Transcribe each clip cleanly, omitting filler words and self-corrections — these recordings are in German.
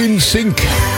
In Sync.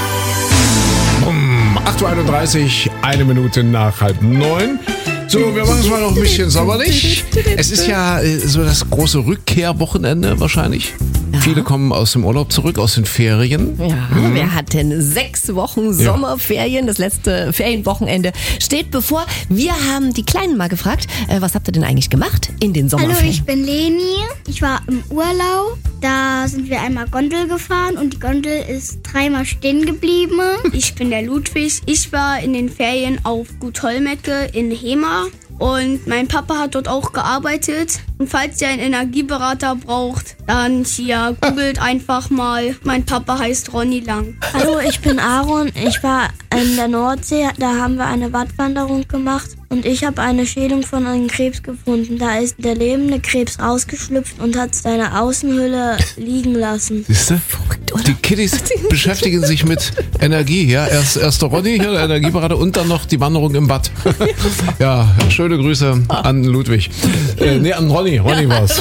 Um 8.31 Uhr, 1 Minute nach 8:30. So, wir machen es mal noch ein bisschen sommerlich. Es ist ja so das große Rückkehrwochenende wahrscheinlich. Ja. Viele kommen aus dem Urlaub zurück, aus den Ferien. Ja, wir hatten 6 Wochen Sommerferien. Das letzte Ferienwochenende steht bevor. Wir haben die Kleinen mal gefragt, was habt ihr denn eigentlich gemacht in den Sommerferien? Hallo, ich bin Leni. Ich war im Urlaub. Da sind wir einmal Gondel gefahren und die Gondel ist 3-mal stehen geblieben. Ich bin der Ludwig. Ich war in den Ferien auf Gut Hollmecke in Hema. Und mein Papa hat dort auch gearbeitet. Und falls ihr einen Energieberater braucht, dann hier googelt einfach mal. Mein Papa heißt Ronny Lang. Hallo, ich bin Aaron. Ich war in der Nordsee. Da haben wir eine Wattwanderung gemacht. Und ich habe eine Schädung von einem Krebs gefunden. Da ist der lebende Krebs rausgeschlüpft und hat seine Außenhülle liegen lassen. Siehst du? Die Kiddies beschäftigen sich mit Energie. Ja? Erst der Ronny, hier, der Energieberater, und dann noch die Wanderung im Bad. Ja, schöne Grüße an Ludwig. An Ronny. Ronny war's.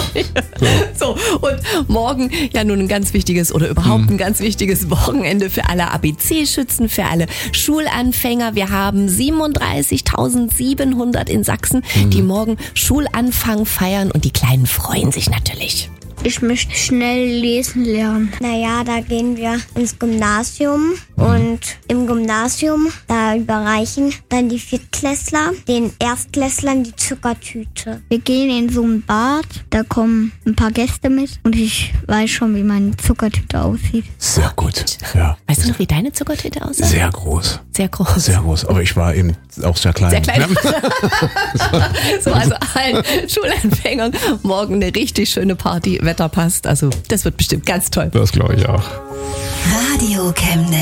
So, und morgen ja nun ein ganz wichtiges oder überhaupt ein ganz wichtiges Wochenende für alle ABC-Schützen, für alle Schulanfänger. Wir haben 37.700 in Sachsen, die morgen Schulanfang feiern, und die Kleinen freuen sich natürlich. Ich möchte schnell lesen lernen. Naja, da gehen wir ins Gymnasium und im Gymnasium, da überreichen dann die Viertklässler den Erstklässlern die Zuckertüte. Wir gehen in so ein Bad, da kommen ein paar Gäste mit und ich weiß schon, wie meine Zuckertüte aussieht. Sehr gut. Ja. Weißt du noch, wie deine Zuckertüte aussieht? Sehr groß. Sehr groß. Sehr groß. Aber ich war eben auch sehr klein. Sehr klein. So, also allen Schulanfängern morgen eine richtig schöne Party. Wetter passt. Also das wird bestimmt ganz toll. Das glaube ich auch. Radio Chemnitz.